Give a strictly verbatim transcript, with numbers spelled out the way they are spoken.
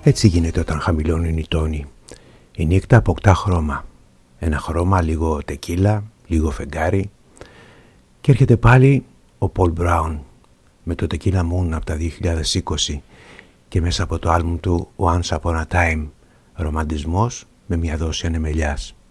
Έτσι γίνεται όταν χαμηλώνουν οι τόνοι. Η νύχτα αποκτά χρώμα. Ένα χρώμα, λίγο τεκίλα, λίγο φεγγάρι. Και έρχεται πάλι ο Πολ Μπράουν με το Tequila Moon από τα δύο χιλιάδες είκοσι και μέσα από το άλμπουμ του Once Upon a Time, ρομαντισμός με μια δόση ανεμελιάς.